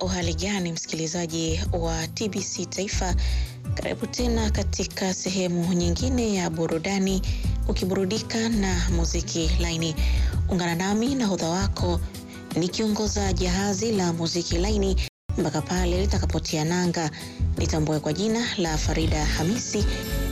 hali gani msikilizaji wa TBC Taifa? Karibu tena katika sehemu nyingine ya burudani, ukiburudika na muziki laini. Ungana nami na hodha wako nikiongoza jahazi la muziki laini mpaka pale litakapotia nanga. Nitambue kwa jina la Farida Hamisi,